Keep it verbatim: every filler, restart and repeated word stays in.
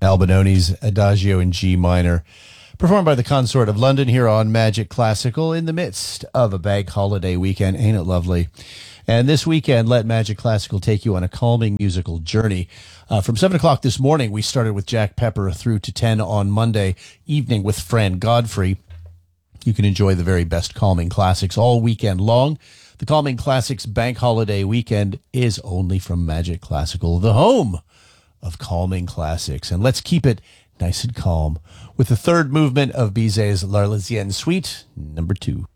Albinoni's Adagio in G minor, performed by the Consort of London here on Magic Classical in the midst of a bank holiday weekend. Ain't it lovely? And this weekend, let Magic Classical take you on a calming musical journey. Uh, from seven o'clock this morning, we started with Jack Pepper through to ten on Monday evening with Fran Godfrey. You can enjoy the very best calming classics all weekend long. The Calming Classics Bank Holiday Weekend is only from Magic Classical, the home of calming classics. And let's keep it nice and calm with the third movement of Bizet's L'Arlésienne Suite, number two.